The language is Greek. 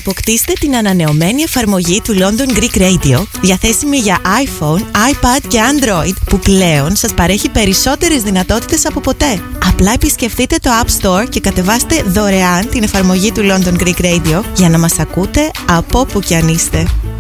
Αποκτήστε την ανανεωμένη εφαρμογή του London Greek Radio, διαθέσιμη για iPhone, iPad και Android, που πλέον σας παρέχει περισσότερες δυνατότητες από ποτέ. Απλά επισκεφτείτε το App Store και κατεβάστε δωρεάν την εφαρμογή του London Greek Radio για να μας ακούτε από όπου κι αν είστε.